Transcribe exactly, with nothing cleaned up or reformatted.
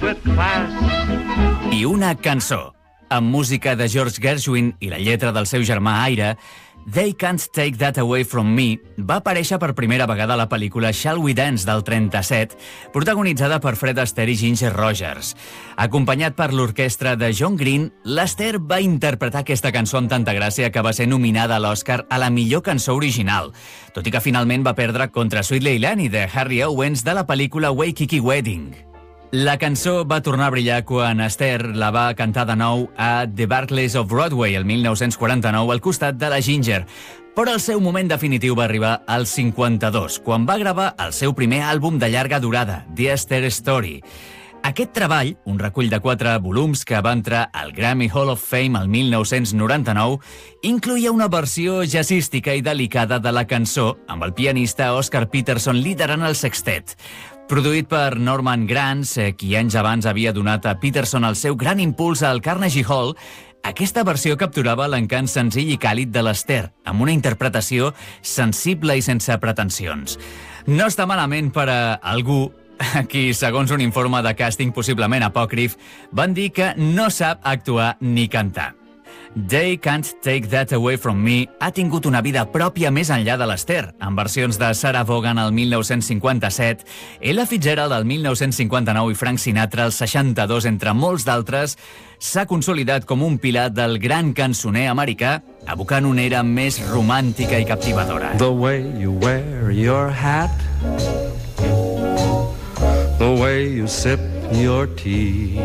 with class. I una cançó, amb música de George Gershwin i la lletra del seu germà Ira, They Can't Take That Away From Me va aparèixer per primera vegada a la pel·lícula Shall We Dance del trenta-set, protagonitzada per Fred Astaire i Ginger Rogers. Acompanyat per l'orquestra de John Green, l'Astaire va interpretar aquesta cançó amb tanta gràcia que va ser nominada a l'Oscar a la millor cançó original, tot i que finalment va perdre contra Sweet Leilani de Harry Owens de la pel·lícula Waikiki Wedding. La cançó va tornar a brillar quan Astaire la va cantar de nou a The Barclays of Broadway el mil nou-cents quaranta-nou al costat de la Ginger, però el seu moment definitiu va arribar al cinquanta-dos, quan va gravar el seu primer àlbum de llarga durada, The Astaire Story. Aquest treball, un recull de quatre volums que va entrar al Grammy Hall of Fame el mil nou-cents noranta-nou, incluïa una versió jazzística i delicada de la cançó, amb el pianista Oscar Peterson liderant el sextet. Produït per Norman Granz, qui anys abans havia donat a Peterson el seu gran impuls al Carnegie Hall, aquesta versió capturava l'encant senzill i càlid de l'Astaire, amb una interpretació sensible i sense pretensions. No està malament per a algú qui, segons un informe de càsting possiblement apòcrif, van dir que no sap actuar ni cantar. They Can't Take That Away From Me ha tingut una vida pròpia més enllà de l'Astaire, amb versions de Sarah Vaughan al mil nou-cents cinquanta-set, Ella Fitzgerald al mil nou-cents cinquanta-nou i Frank Sinatra al seixanta-dos, entre molts d'altres. S'ha consolidat com un pilar del gran cançoner americà, evocant una era més romàntica i captivadora. The way you wear your hat, the way you sip your tea.